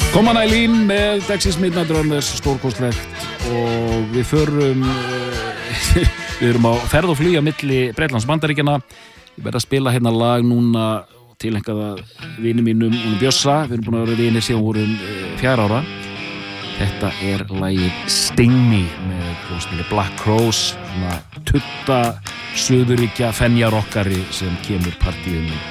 Common Eileen með Dexys Midnight Runners, stórkostlegt, og við förum við erum á ferð og flýja milli Bretlands og Bandaríkjanna. Ég verð að spila hérna lag núna tilhengaða vini mínum Úlum Bjössa. Við erum búin að vera vinir síðan vorum 4 ára. Þetta er lagið Sting Me með hljómsveitinni Black Crowes, svona tutta suðuríkja fenjarokkari sem kemur partíunum